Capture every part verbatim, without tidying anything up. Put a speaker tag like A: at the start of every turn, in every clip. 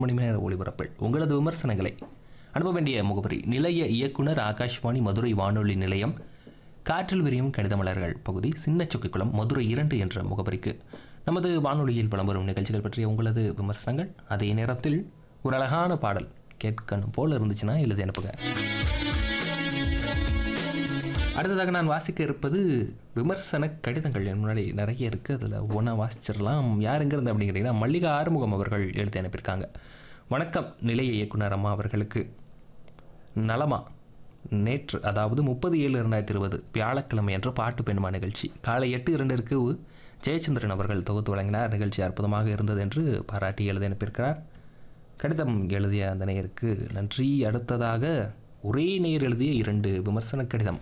A: மணி நேர ஒளிபரப்பில் உங்களது விமர்சனங்களை அனுப்ப வேண்டிய முகவரி நிலைய இயக்குனர் ஆகாஷ்வாணி மதுரை வானொலி நிலையம் காற்றில் விரியும் கடிதமலர்கள் பகுதி சின்ன சொக்கிக்குளம் மதுரை இரண்டு என்ற முகவரிக்கு நமது வானொலியில் வலம் நிகழ்ச்சிகள் பற்றிய உங்களது விமர்சனங்கள் அதே நேரத்தில் ஒரு அழகான பாடல் கேட்கணும் போல இருந்துச்சுன்னா எழுதி அனுப்புங்க. அடுத்ததாக நான் வாசிக்க இருப்பது விமர்சன கடிதங்கள். என் முன்னாடி நிறைய இருக்குது, அதில் ஒன்றா வாசிச்சிடலாம். யார் எங்கேருந்து அப்படின்னு கேட்டிங்கன்னா மல்லிகா ஆறுமுகம் அவர்கள் எழுதி அனுப்பியிருக்காங்க. வணக்கம் நிலைய இயக்குனர் அம்மா அவர்களுக்கு. நலமா நேற்று அதாவது முப்பது ஏழு இரண்டாயிரத்தி இருபது வியாழக்கிழமை என்ற பாட்டு பெண்மா நிகழ்ச்சி காலை எட்டு இரண்டிற்கு ஜெயச்சந்திரன் அவர்கள் தொகுத்து வழங்கினார். நிகழ்ச்சி அற்புதமாக இருந்தது என்று பாராட்டி எழுதி அனுப்பியிருக்கிறார். கடிதம் எழுதிய அந்த நேயருக்கு நன்றி. அடுத்ததாக ஒரே நேர் எழுதிய இரண்டு விமர்சன கடிதம்.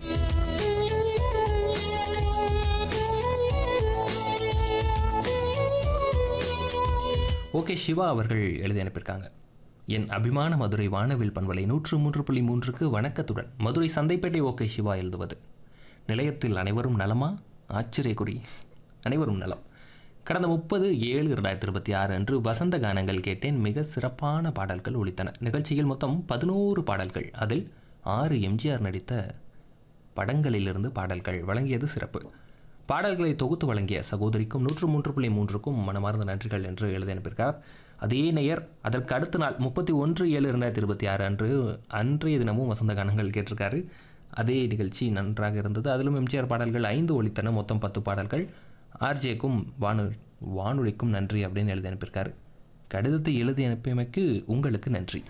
A: ஓகே சிவா அவர்கள் எழுதி அனுப்பியிருக்காங்க. என் அபிமான மதுரை வானவில் பண்பலை நூற்று மூன்று புள்ளி மூன்றுக்கு வணக்கத்துடன் மதுரை சந்தைப்பேட்டை ஓகே சிவா எழுதுவது. நிலையத்தில் அனைவரும் நலமா? ஆச்சரியக்குறி. அனைவரும் நலம். கடந்த முப்பது ஏழு இரண்டாயிரத்தி இருபத்தி ஆறு அன்று வசந்த கானங்கள் கேட்டேன். மிக சிறப்பான பாடல்கள் ஒலித்தன. நிகழ்ச்சியில் மொத்தம் பதினோரு பாடல்கள், அதில் ஆறு எம்ஜிஆர் நடித்த படங்களிலிருந்து பாடல்கள் வழங்கியது சிறப்பு. பாடல்களை தொகுத்து வழங்கிய சகோதரிக்கும் நூற்று மூன்று புள்ளி மூன்றுக்கும் மனமார்ந்த நன்றிகள் என்று எழுதி அனுப்பியிருக்கார். அதே நேயர் அதற்கு அடுத்த நாள் முப்பத்தி ஒன்று ஏழு இரண்டாயிரத்தி இருபத்தி ஆறு அன்று அன்றைய தினமும் வசந்த கானங்கள் கேட்டிருக்காரு. அதே நிகழ்ச்சி நன்றாக இருந்தது. அதிலும் எம்ஜிஆர் பாடல்கள் ஐந்து ஒலித்தன. மொத்தம் பத்து பாடல்கள். ஆர்ஜேக்கும் வானொ வானொலிக்கும் நன்றி அப்படின்னு எழுதி அனுப்பியிருக்காரு. கடிதத்தை எழுதி அனுப்பியமைக்கு உங்களுக்கு நன்றி.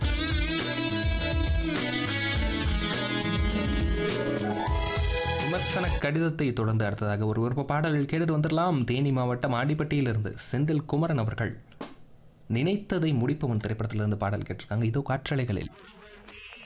A: விமர்சன கடிதத்தை தொடர்ந்து அடுத்ததாக ஒரு விருப்ப பாடல்கள் கேட்டு வந்துடலாம். தேனி மாவட்டம் ஆண்டிப்பட்டியிலிருந்து செந்தில் குமரன் அவர்கள் நினைத்ததை முடிப்பவன் திரைப்படத்திலிருந்து பாடல் கேட்டிருக்காங்க. இதோ காற்றலைகளில்.